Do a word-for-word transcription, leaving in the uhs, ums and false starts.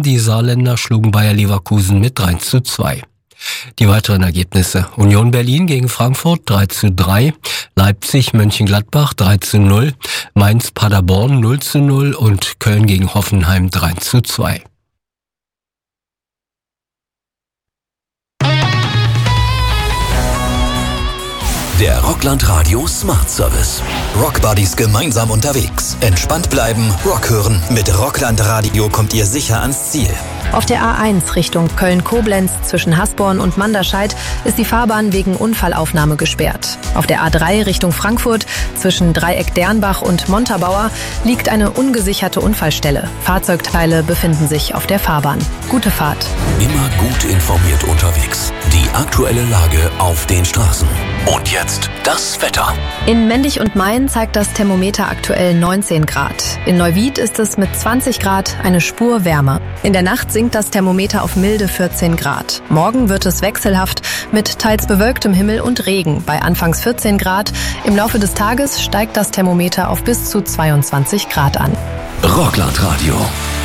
Bremen. Die Saarländer schlugen Bayer Leverkusen mit drei zu zwei. Die weiteren Ergebnisse: Union Berlin gegen Frankfurt drei zu drei, Leipzig Mönchengladbach drei zu null, Mainz Paderborn null zu null und Köln gegen Hoffenheim drei zu zwei. Der Rockland Radio Smart Service. Rockbuddies gemeinsam unterwegs. Entspannt bleiben, Rock hören. Mit Rockland Radio kommt ihr sicher ans Ziel. Auf der A eins Richtung Köln-Koblenz zwischen Hasborn und Manderscheid ist die Fahrbahn wegen Unfallaufnahme gesperrt. Auf der A drei Richtung Frankfurt zwischen Dreieck Dernbach und Montabaur liegt eine ungesicherte Unfallstelle. Fahrzeugteile befinden sich auf der Fahrbahn. Gute Fahrt. Immer gut informiert unterwegs. Die aktuelle Lage auf den Straßen. Und jetzt das Wetter. In Mendig und Main zeigt das Thermometer aktuell neunzehn Grad. In Neuwied ist es mit zwanzig Grad eine Spur wärmer. In der Nacht sinkt das Thermometer auf milde vierzehn Grad. Morgen wird es wechselhaft mit teils bewölktem Himmel und Regen bei anfangs vierzehn Grad. Im Laufe des Tages steigt das Thermometer auf bis zu zweiundzwanzig Grad an. Rockland Radio.